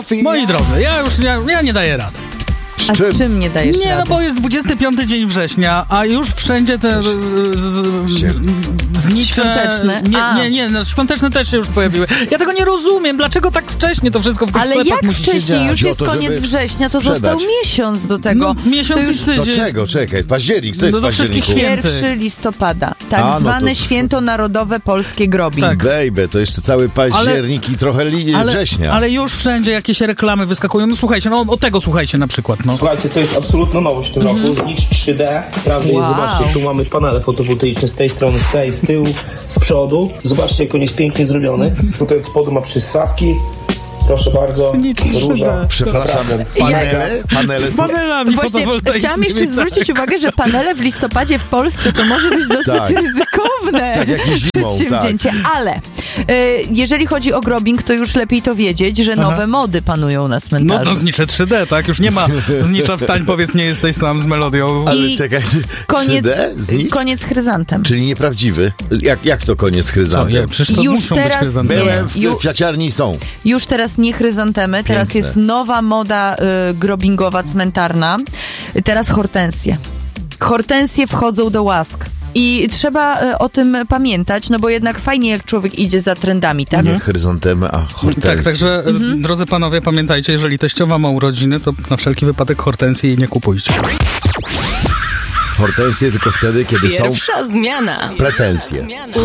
Moi drodzy, ja nie daję rady. A z czym nie dajesz Nie, rady? no bo jest 25 dzień września, a już wszędzie te znicze... Świąteczne. Nie, no, świąteczne też się już pojawiły. Ja tego nie rozumiem, dlaczego tak wcześnie to wszystko w tych Ale sklepach jak musi się wcześniej? dziać? Już jest to, koniec żeby września, to sprzedać. został miesiąc do tego. No, miesiąc To już i tydzień. Do czego? Czekaj, październik, co jest do wszystkich październiku? świętych. 1 listopada. Tak A, no zwane to- święto narodowe polskie Grobin. Tak. Baby, to jeszcze cały październik i trochę września. Ale już wszędzie jakieś reklamy wyskakują. No słuchajcie, o tego słuchajcie na przykład, no. Słuchajcie, to jest absolutna nowość w tym roku. Znicz 3D. Prawda jest, Wow. zobaczcie, tu mamy panele fotowoltaiczne z tej strony, z tyłu, z przodu. Zobaczcie, jak on jest pięknie zrobiony. Tutaj od spodu ma przystawki. Proszę bardzo. Znicz 3D. Róża. Przepraszam, panele Z są... panelami Właśnie fotowoltaicznymi. chciałam jeszcze tak. zwrócić uwagę, że panele w listopadzie w Polsce to może być dosyć Tak. ryzykowne Tak jak i zimą, przedsięwzięcie, ale jeżeli chodzi o Grobing, to już lepiej to wiedzieć, że nowe mody panują na No cmentarzu. to znicze 3D, tak? Już nie ma znicza wstań, powiedz, nie jesteś sam z melodią. Ale I czekaj, koniec, 3D? Znicz? koniec chryzantem. Czyli nieprawdziwy. Jak to koniec Co, chryzantem? przecież to Już muszą być teraz chryzantemy. Byłem w Ju- kwiaciarni są. Już teraz nie chryzantemy, teraz Piękne. jest nowa moda grobingowa, cmentarna. Teraz hortensje. Hortensje wchodzą do łask. I trzeba o tym pamiętać, no bo jednak fajnie, jak człowiek idzie za trendami, tak? Nie chryzantemy, a hortensje. Tak, także drodzy panowie, pamiętajcie, jeżeli teściowa ma urodziny, to na wszelki wypadek hortensji jej nie kupujcie. Hortensje tylko wtedy, kiedy są Pierwsza zmiana. pretensje.